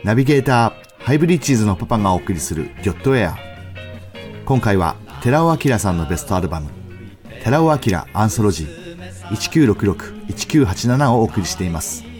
ナビゲーターハイブリッジーズのパパがお送りするギョットエア。今回は寺尾明さんのベストアルバム寺尾明アンソロジー1966-1987をお送りしています。